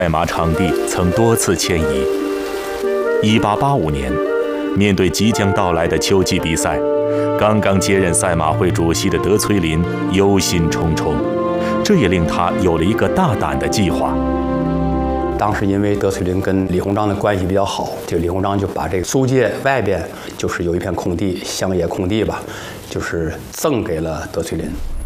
赛马场地曾多次迁移。1885年，面对即将到来的秋季比赛，刚刚接任赛马会主席的德崔林忧心忡忡，这也令他有了一个大胆的计划。 当时因为德崔林跟李鸿章的关系比较好，这个李鸿章就把这个租界外边就是有一片空地，乡野空地吧，就是赠给了德崔林。